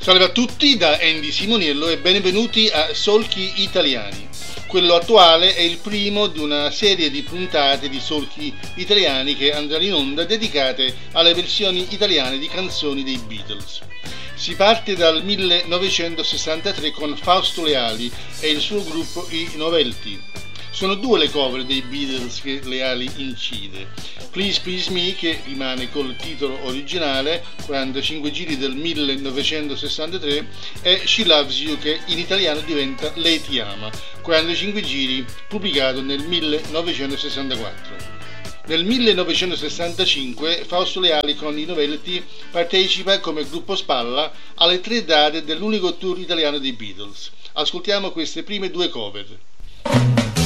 Salve a tutti da Andy Simoniello e benvenuti a Solchi Italiani. Quello attuale è il primo di una serie di puntate di solchi italiani che andranno in onda dedicate alle versioni italiane di canzoni dei Beatles. Si parte dal 1963 con Fausto Leali e il suo gruppo I Novelty. Sono due le cover dei Beatles che Leali incide. Please Please Me, che rimane col titolo originale, 45 giri del 1963, e She Loves You, che in italiano diventa Lei ti ama, 45 giri, pubblicato nel 1964. Nel 1965 Fausto Leali con I Novelty partecipa come gruppo spalla alle 3 date dell'unico tour italiano dei Beatles. Ascoltiamo queste prime 2 cover.